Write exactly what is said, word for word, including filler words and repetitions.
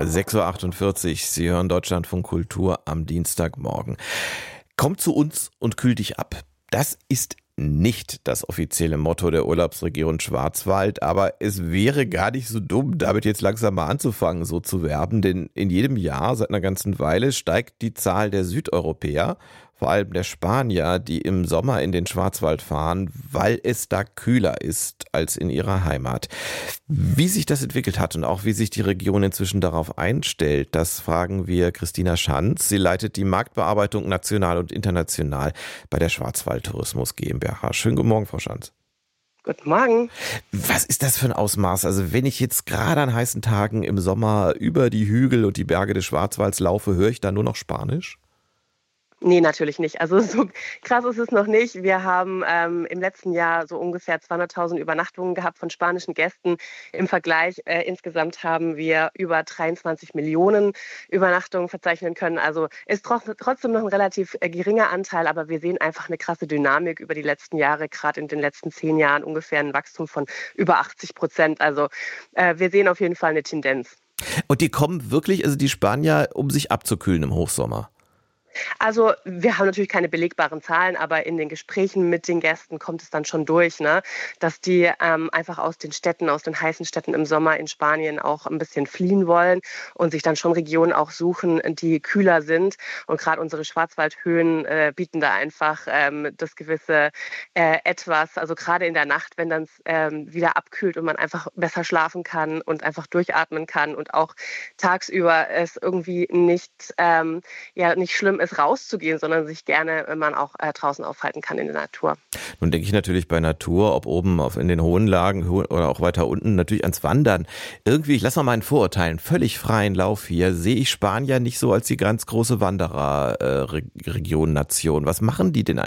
sechs Uhr achtundvierzig, Sie hören Deutschlandfunk Kultur am Dienstagmorgen. Komm zu uns und kühl dich ab. Das ist nicht das offizielle Motto der Urlaubsregion Schwarzwald, aber es wäre gar nicht so dumm, damit jetzt langsam mal anzufangen, so zu werben, denn in jedem Jahr seit einer ganzen Weile steigt die Zahl der Südeuropäer, vor allem der Spanier, die im Sommer in den Schwarzwald fahren, weil es da kühler ist als in ihrer Heimat. Wie sich das entwickelt hat und auch wie sich die Region inzwischen darauf einstellt, das fragen wir Christina Schanz. Sie leitet die Marktbearbeitung national und international bei der Schwarzwald Tourismus GmbH. Schönen guten Morgen, Frau Schanz. Guten Morgen. Was ist das für ein Ausmaß? Also wenn ich jetzt gerade an heißen Tagen im Sommer über die Hügel und die Berge des Schwarzwalds laufe, höre ich da nur noch Spanisch? Nee, natürlich nicht. Also so krass ist es noch nicht. Wir haben ähm, im letzten Jahr so ungefähr zweihunderttausend Übernachtungen gehabt von spanischen Gästen. Im Vergleich äh, insgesamt haben wir über dreiundzwanzig Millionen Übernachtungen verzeichnen können. Also ist tro- trotzdem noch ein relativ äh, geringer Anteil, aber wir sehen einfach eine krasse Dynamik über die letzten Jahre, gerade in den letzten zehn Jahren ungefähr ein Wachstum von über achtzig Prozent. Also äh, wir sehen auf jeden Fall eine Tendenz. Und die kommen wirklich, also die Spanier, um sich abzukühlen im Hochsommer? Also wir haben natürlich keine belegbaren Zahlen, aber in den Gesprächen mit den Gästen kommt es dann schon durch, ne? Dass die ähm, einfach aus den Städten, aus den heißen Städten im Sommer in Spanien auch ein bisschen fliehen wollen und sich dann schon Regionen auch suchen, die kühler sind. Und gerade unsere Schwarzwaldhöhen äh, bieten da einfach ähm, das gewisse äh, Etwas, also gerade in der Nacht, wenn dann ähm, wieder abkühlt und man einfach besser schlafen kann und einfach durchatmen kann und auch tagsüber es irgendwie nicht, ähm, ja, nicht schlimm ist, rauszugehen, sondern sich gerne, wenn man auch äh, draußen aufhalten kann in der Natur. Nun denke ich natürlich bei Natur, ob oben auf in den hohen Lagen oder auch weiter unten, natürlich ans Wandern. Irgendwie, ich lasse mal meinen Vorurteilen, völlig freien Lauf hier, sehe ich Spanier nicht so als die ganz große Wandererregion, äh, Nation. Was machen die denn